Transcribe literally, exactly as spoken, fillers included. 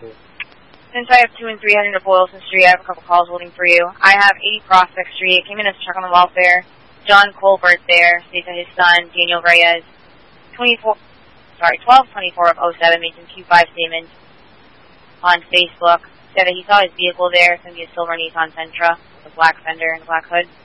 Since I have two and three hundred to Boylston Street, I have a couple calls holding for you. I have eighty Prospect Street. Came in as a check on the welfare. John Colbert there states that his son, Daniel Reyes, twenty-four, sorry, twelve twenty-four of oh seven, made some Q five statements on Facebook. Said that he saw his vehicle there. It's going to be a silver Nissan Sentra with a black fender and a black hood.